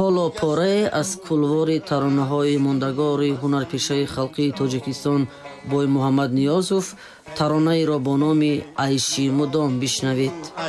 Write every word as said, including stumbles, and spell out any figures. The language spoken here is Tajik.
ҳоло пора аз кулвори таронаҳои мондагори ҳунарпешаи халқии Тоҷикистон Бой Муҳаммад Ниёзов таронаеро бо номи «Айши мудом» бишнавед.